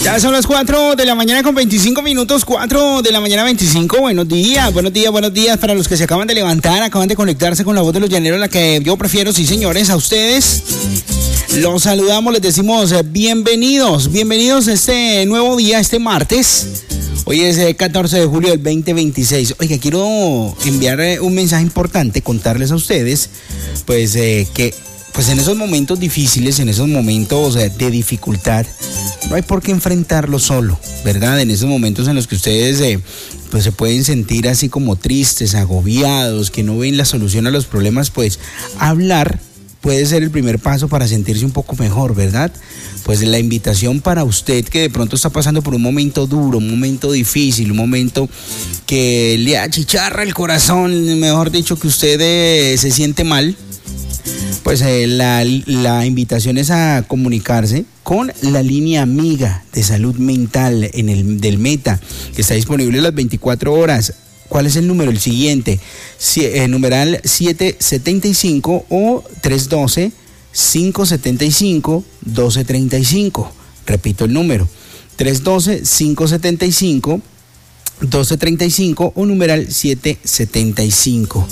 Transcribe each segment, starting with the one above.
Ya son las 4 de la mañana con 25 minutos, 4 de la mañana 25. Buenos días para los que se acaban de levantar, acaban de conectarse con la voz de los llaneros, la que yo prefiero, sí señores, a ustedes. Los saludamos, les decimos bienvenidos a este nuevo día, este martes. Hoy es 14 de julio del 2026. Oiga, quiero enviar un mensaje importante, contarles a ustedes, que en esos momentos difíciles, en esos momentos de dificultad, no hay por qué enfrentarlo solo, ¿verdad? En esos momentos en los que ustedes se pueden sentir así como tristes, agobiados, que no ven la solución a los problemas, pues hablar puede ser el primer paso para sentirse un poco mejor, ¿verdad? Pues la invitación para usted que de pronto está pasando por un momento duro, un momento difícil, un momento que le achicharra el corazón, mejor dicho, que usted se siente mal, pues la invitación es a comunicarse con la línea amiga de salud mental del Meta, que está disponible las 24 horas. ¿Cuál es el número? El siguiente, numeral 775 o 312-575-1235. Repito el número, 312-575-1235 o numeral 775.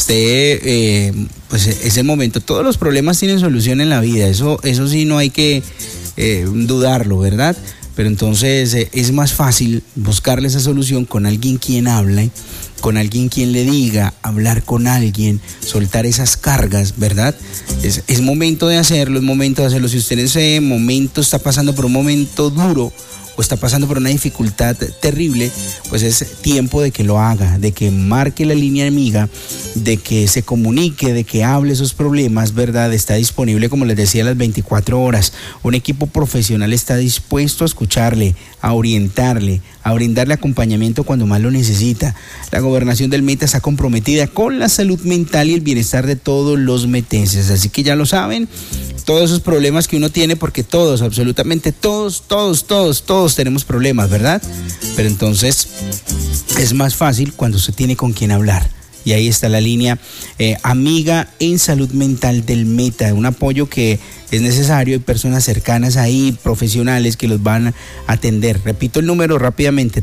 Es el momento. Todos los problemas tienen solución en la vida, eso sí no hay que dudarlo, ¿verdad? Pero entonces es más fácil buscarle esa solución con alguien quien hable, con alguien quien le diga, hablar con alguien, soltar esas cargas, ¿verdad? Es momento de hacerlo, Si usted en ese momento está pasando por un momento duro o está pasando por una dificultad terrible, pues es tiempo de que lo haga, de que marque la línea amiga, de que se comunique, de que hable esos problemas, ¿verdad? Está disponible, como les decía, las 24 horas. Un equipo profesional está dispuesto a escucharle, a orientarle, a brindarle acompañamiento cuando más lo necesita. La gobernación del Meta está comprometida con la salud mental y el bienestar de todos los metenses. Así que ya lo saben, todos esos problemas que uno tiene, porque todos, absolutamente todos tenemos problemas, ¿verdad? Pero entonces es más fácil cuando se tiene con quien hablar. Y ahí está la línea amiga en salud mental del Meta, un apoyo que es necesario. Hay personas cercanas ahí, profesionales que los van a atender. Repito el número rápidamente,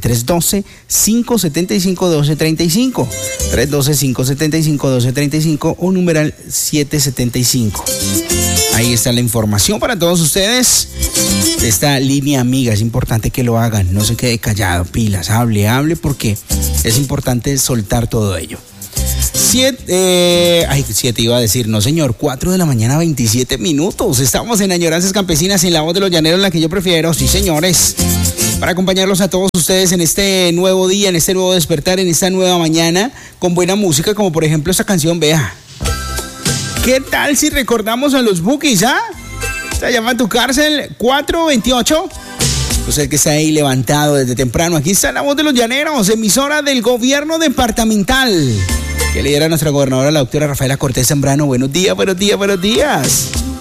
312-575-1235, 312-575-1235 o numeral 775. Ahí está la información para todos ustedes. Esta línea amiga, es importante que lo hagan, no se quede callado, pilas, hable porque es importante soltar todo ello. 7 iba a decir, no señor, 4 de la mañana 27 minutos. Estamos en Añoranzas Campesinas, en la voz de los llaneros, la que yo prefiero, sí señores, para acompañarlos a todos ustedes en este nuevo día, en este nuevo despertar, en esta nueva mañana, con buena música, como por ejemplo esta canción, vea. ¿Qué tal si recordamos a los Bukis, Se llama Tu Cárcel 428. Pues el que está ahí levantado desde temprano. Aquí está la voz de los llaneros, emisora del gobierno departamental, que lidera nuestra gobernadora, la doctora Rafaela Cortés Zambrano. Buenos días.